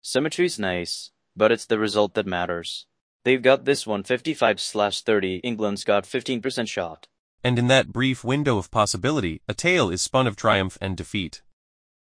Symmetry's nice, but it's the result that matters. They've got this one 55/30, England's got 15% shot. And in that brief window of possibility, a tale is spun of triumph and defeat.